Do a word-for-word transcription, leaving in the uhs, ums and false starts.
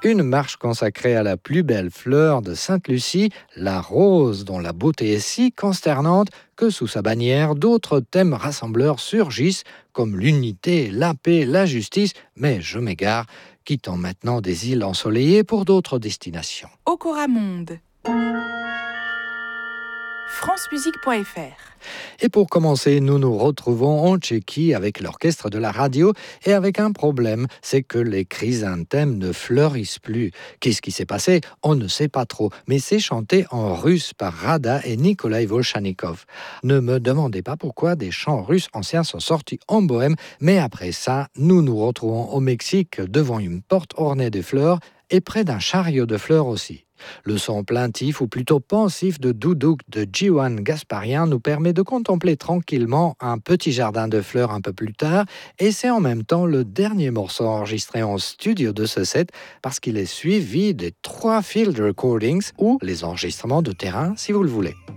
Une marche consacrée à la plus belle fleur de Sainte-Lucie, la rose, dont la beauté est si consternante que sous sa bannière, d'autres thèmes rassembleurs surgissent, comme l'unité, la paix, la justice, mais je m'égare, quittant maintenant des îles ensoleillées pour d'autres destinations. Okoramonde. francemusique point f r. Et pour commencer, nous nous retrouvons en Tchéquie avec l'orchestre de la radio et avec un problème, c'est que les chrysanthèmes ne fleurissent plus. Qu'est-ce qui s'est passé? On ne sait pas trop, mais c'est chanté en russe par Rada et Nikolai Volchanikov. Ne me demandez pas pourquoi des chants russes anciens sont sortis en bohème, mais après ça, nous nous retrouvons au Mexique devant une porte ornée de fleurs et près d'un chariot de fleurs aussi. Le son plaintif ou plutôt pensif de Doudouk de Jiwan Gasparian nous permet de contempler tranquillement un petit jardin de fleurs un peu plus tard, et c'est en même temps le dernier morceau enregistré en studio de ce set parce qu'il est suivi des trois field recordings ou les enregistrements de terrain si vous le voulez.